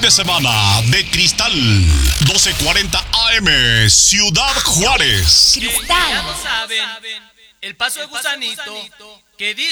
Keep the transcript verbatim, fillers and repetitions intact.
de semana de Cristal, doce cuarenta A M, Ciudad Juárez. Cristal. Ya lo saben, el paso de gusanito que dice